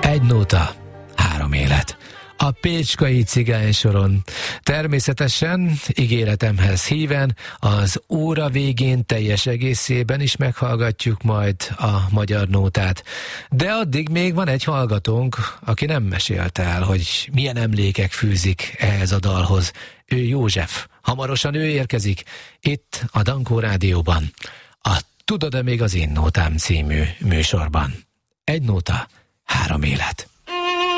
Egy nóta, három élet. A pécskai cigánysoron. Természetesen, ígéretemhez híven, az óra végén teljes egészében is meghallgatjuk majd a magyar nótát. De addig még van egy hallgatónk, aki nem mesélt el, hogy milyen emlékek fűzik ehhez a dalhoz. Ő József. Hamarosan ő érkezik itt a Dankó Rádióban. A Tudod-e még az én nótám című műsorban. Egy nóta, három élet.